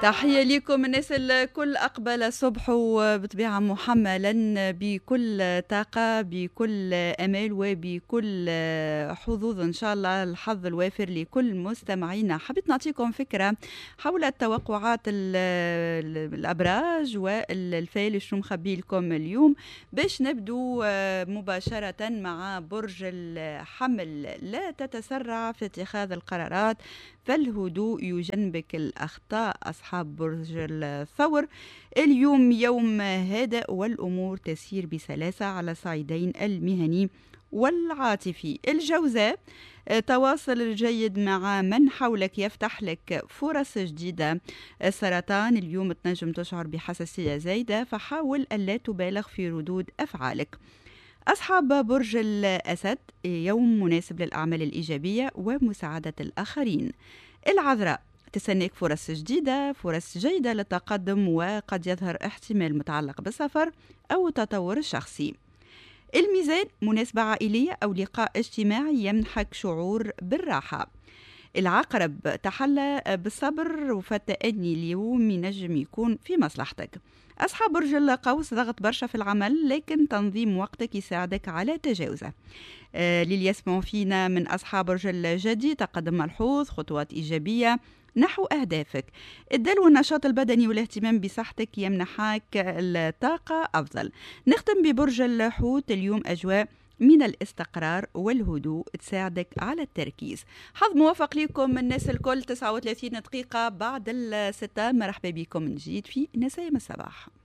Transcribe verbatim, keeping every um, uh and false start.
تحية لكم الناس الكل. أقبل صبح بطبيعة محملا بكل طاقة، بكل أمال، وبكل حظوظ إن شاء الله. الحظ الوافر لكل مستمعينا. حبيت نعطيكم فكرة حول التوقعات الأبراج والفيل شو مخبي لكم اليوم. باش نبدو مباشرة مع برج الحمل. لا تتسرع في اتخاذ القرارات، فالهدوء يجنبك الأخطاء. أصحاب برج الثور، اليوم يوم هادئ والأمور تسير بسلاسة على الصعيدين المهني والعاطفي. الجوزاء، تواصل الجيد مع من حولك يفتح لك فرص جديدة. السرطان، اليوم تنجم تشعر بحساسية زايدة، فحاول ألا تبالغ في ردود أفعالك. أصحاب برج الأسد، يوم مناسب للأعمال الإيجابية ومساعدة الآخرين. العذراء، تستناك فرص جديدة، فرص جيدة للتقدم، وقد يظهر احتمال متعلق بالسفر أو التطور الشخصي. الميزان، مناسبة عائلية أو لقاء اجتماعي يمنحك شعور بالراحة. العقرب، تحلى بالصبر فالتأني اليوم ينجم يكون في مصلحتك. أصحاب برج القوس، ضغط برشا في العمل، لكن تنظيم وقتك يساعدك على تجاوزه. آه للي يسمعوا فينا من أصحاب برج الجدي، تقدم ملحوظ، خطوات إيجابية نحو أهدافك. الدلو، النشاط البدني والاهتمام بصحتك يمنحك الطاقة أفضل. نختم ببرج الحوت، اليوم أجواء من الاستقرار والهدوء تساعدك على التركيز. حظ موفق لكم الناس الكل. تسعة وثلاثين دقيقة بعد الستة، مرحبا بكم من جديد في نسايم الصباح.